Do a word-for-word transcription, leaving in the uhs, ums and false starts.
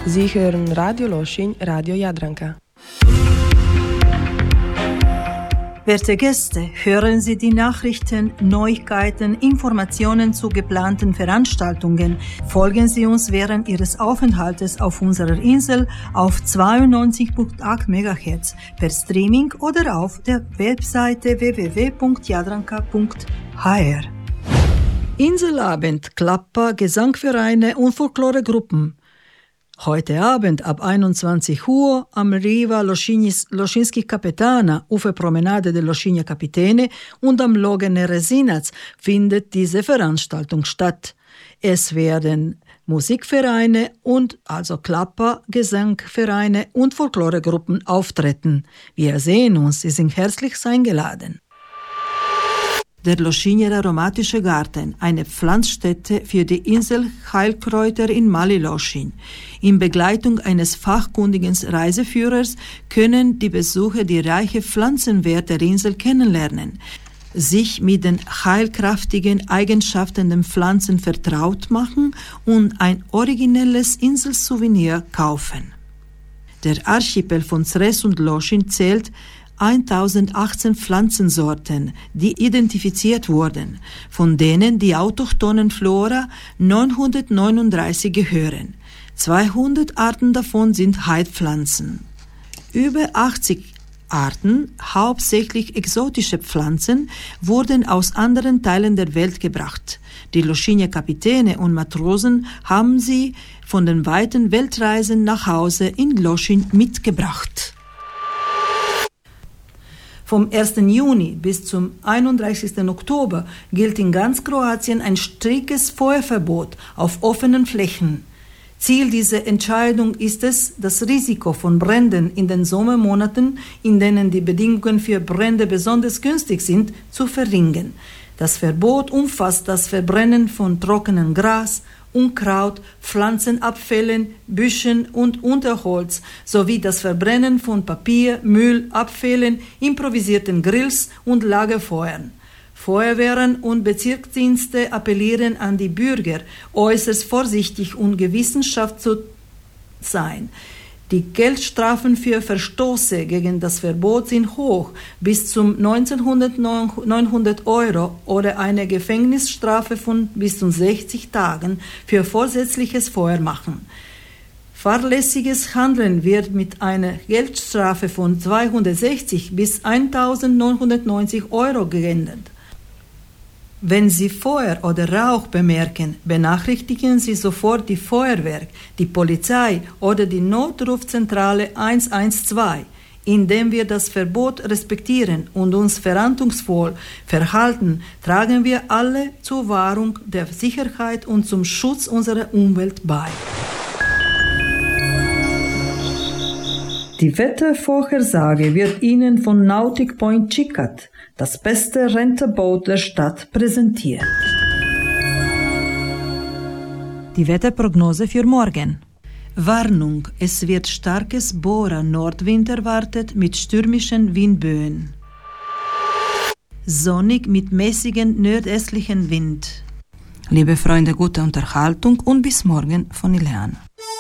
Sie hören Radio Loschin, Radio Jadranka. Werte Gäste, hören Sie die Nachrichten, Neuigkeiten, Informationen zu geplanten Veranstaltungen. Folgen Sie uns während Ihres Aufenthaltes auf unserer Insel auf zweiundneunzig Komma acht Megahertz per Streaming oder auf der Webseite w w w punkt jadranka punkt h r. Inselabend, Klapper, Gesangvereine und Folkloregruppen. Heute Abend ab einundzwanzig Uhr am Riva Lošinjski Kapetana, Uferpromenade der Lošinja Kapitene und am Logene Resinac findet diese Veranstaltung statt. Es werden Musikvereine und also Klapper, Gesangvereine und Folkloregruppen auftreten. Wir sehen uns, Sie sind herzlich eingeladen. Der Lošinjer Aromatische Garten, eine Pflanzstätte für die Insel Heilkräuter in Mali Lošinj. In Begleitung eines fachkundigen Reiseführers können die Besucher die reiche Pflanzenwelt der Insel kennenlernen, sich mit den heilkraftigen Eigenschaften der Pflanzen vertraut machen und ein originelles Inselsouvenir kaufen. Der Archipel von Zres und Lošinj zählt eintausendachtzehn Pflanzensorten, die identifiziert wurden, von denen die autochthonen Flora neunhundertneununddreißig gehören. zweihundert Arten davon sind Heilpflanzen. Über achtzig Arten, hauptsächlich exotische Pflanzen, wurden aus anderen Teilen der Welt gebracht. Die Lošinja Kapitäne und Matrosen haben sie von den weiten Weltreisen nach Hause in Lošinj mitgebracht. Vom ersten Juni bis zum einunddreißigsten Oktober gilt in ganz Kroatien ein striktes Feuerverbot auf offenen Flächen. Ziel dieser Entscheidung ist es, das Risiko von Bränden in den Sommermonaten, in denen die Bedingungen für Brände besonders günstig sind, zu verringern. Das Verbot umfasst das Verbrennen von trockenem Gras, Unkraut, Pflanzenabfällen, Büschen und Unterholz sowie das Verbrennen von Papier, Müll, Abfällen, improvisierten Grills und Lagerfeuern. Feuerwehren und Bezirksdienste appellieren an die Bürger, äußerst vorsichtig und gewissenhaft zu sein. Die Geldstrafen für Verstoße gegen das Verbot sind hoch, bis zum neunzehnhundert Euro oder eine Gefängnisstrafe von bis zu sechzig Tagen für vorsätzliches Feuermachen. Fahrlässiges Handeln wird mit einer Geldstrafe von zweihundertsechzig bis eintausendneunhundertneunzig Euro geändert. Wenn Sie Feuer oder Rauch bemerken, benachrichtigen Sie sofort die Feuerwehr, die Polizei oder die Notrufzentrale eins eins zwei. Indem wir das Verbot respektieren und uns verantwortungsvoll verhalten, tragen wir alle zur Wahrung der Sicherheit und zum Schutz unserer Umwelt bei. Die Wettervorhersage wird Ihnen von Nautic Point Čičak, das beste Renterboot der Stadt, präsentiert. Die Wetterprognose für morgen. Warnung, es wird starkes Bora-Nordwind erwartet mit stürmischen Windböen. Sonnig mit mäßigem nordöstlichen Wind. Liebe Freunde, gute Unterhaltung und bis morgen von Ileana.